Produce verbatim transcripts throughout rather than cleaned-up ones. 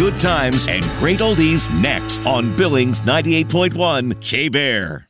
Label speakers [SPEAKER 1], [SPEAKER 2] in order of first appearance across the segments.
[SPEAKER 1] good times and great oldies next on Billings ninety-eight point one K-Bear.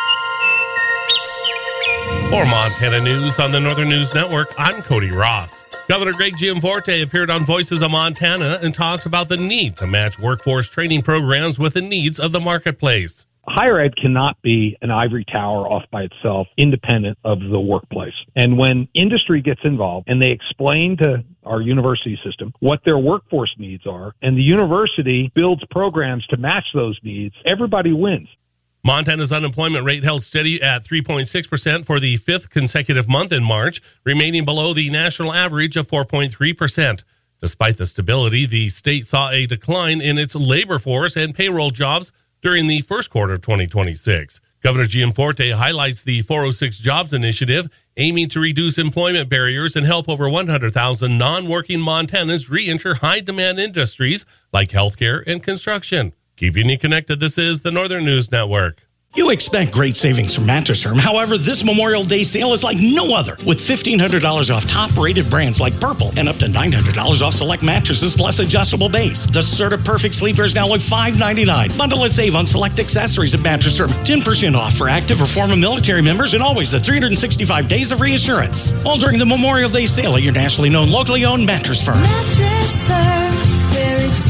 [SPEAKER 2] For Montana News on the Northern News Network, I'm Cody Ross. Governor Greg Gianforte appeared on Voices of Montana and talked about the need to match workforce training programs with the needs of the marketplace.
[SPEAKER 3] Higher ed cannot be an ivory tower off by itself, independent of the workplace. And when industry gets involved and they explain to our university system what their workforce needs are, and the university builds programs to match those needs, everybody wins.
[SPEAKER 2] Montana's unemployment rate held steady at three point six percent for the fifth consecutive month in March, remaining below the national average of four point three percent. Despite the stability, the state saw a decline in its labor force and payroll jobs during the first quarter of twenty twenty-six. Governor Gianforte highlights the four oh six Jobs Initiative, aiming to reduce employment barriers and help over one hundred thousand non-working Montanans re-enter high-demand industries like healthcare and construction. Keeping you connected, this is the Northern News Network.
[SPEAKER 4] You expect great savings from Mattress Firm. However, this Memorial Day sale is like no other, with fifteen hundred dollars off top-rated brands like Purple and up to nine hundred dollars off select mattresses plus adjustable base. The Serta Perfect Sleeper is now only five ninety-nine. Bundle and save on select accessories at Mattress Firm. ten percent off for active or former military members, and always the three hundred sixty-five days of reassurance. All during the Memorial Day sale at your nationally known, locally owned Mattress Firm.
[SPEAKER 5] Mattress Firm, where it's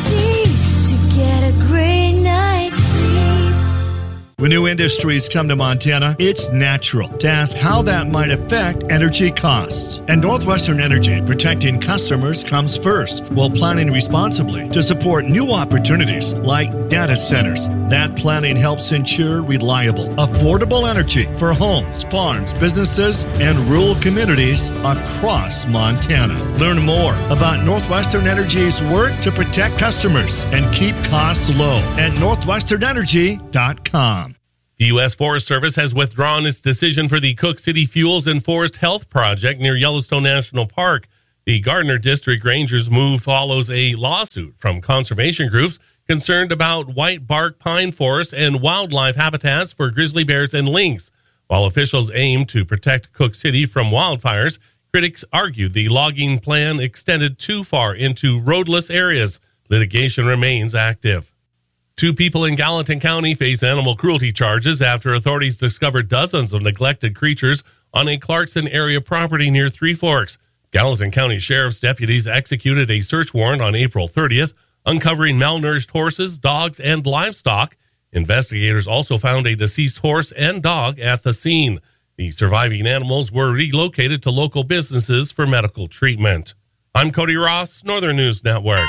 [SPEAKER 5] easy to get a great night's sleep.
[SPEAKER 6] When new industries come to Montana, it's natural to ask how that might affect energy costs. And Northwestern Energy, protecting customers, comes first while planning responsibly to support new opportunities like data centers. That planning helps ensure reliable, affordable energy for homes, farms, businesses, and rural communities across Montana. Learn more about Northwestern Energy's work to protect customers and keep costs low at northwestern energy dot com.
[SPEAKER 2] The U S Forest Service has withdrawn its decision for the Cook City Fuels and Forest Health Project near Yellowstone National Park. The Gardner District Rangers' move follows a lawsuit from conservation groups concerned about white bark pine forests and wildlife habitats for grizzly bears and lynx. While officials aim to protect Cook City from wildfires, critics argue the logging plan extended too far into roadless areas. Litigation remains active. Two people in Gallatin County face animal cruelty charges after authorities discovered dozens of neglected creatures on a Clarkson area property near Three Forks. Gallatin County Sheriff's deputies executed a search warrant on April thirtieth, uncovering malnourished horses, dogs, and livestock. Investigators also found a deceased horse and dog at the scene. The surviving animals were relocated to local businesses for medical treatment. I'm Cody Ross, Northern News Network.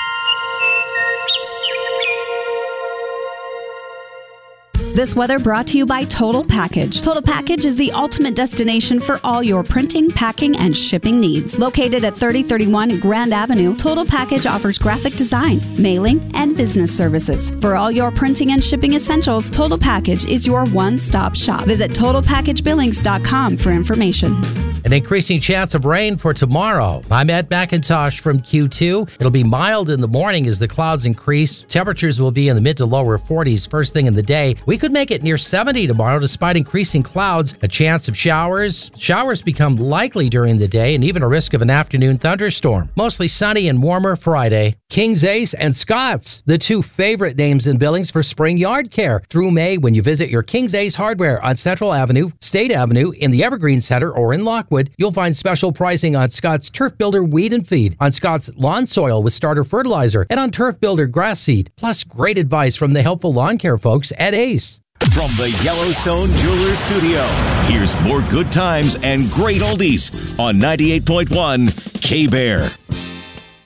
[SPEAKER 7] This weather brought to you by Total Package. Total Package is the ultimate destination for all your printing, packing, and shipping needs. Located at thirty thirty-one Grand Avenue, Total Package offers graphic design, mailing, and business services. For all your printing and shipping essentials, Total Package is your one-stop shop. Visit total package billings dot com for information.
[SPEAKER 8] An increasing chance of rain for tomorrow. I'm Ed McIntosh from Q two. It'll be mild in the morning as the clouds increase. Temperatures will be in the mid to lower forties first thing in the day. We could make it near seventy tomorrow despite increasing clouds. A chance of showers. Showers become likely during the day and even a risk of an afternoon thunderstorm. Mostly sunny and warmer Friday. King's Ace and Scott's, the two favorite names in Billings for spring yard care. Through May, when you visit your King's Ace Hardware on Central Avenue, State Avenue, in the Evergreen Center, or in Lockwood, you'll find special pricing on Scott's Turf Builder Weed and Feed, on Scott's Lawn Soil with Starter Fertilizer, and on Turf Builder Grass Seed, plus great advice from the helpful lawn care folks at Ace.
[SPEAKER 1] From the Yellowstone Jewelers Studio, here's more good times and great oldies on ninety-eight point one K-Bear.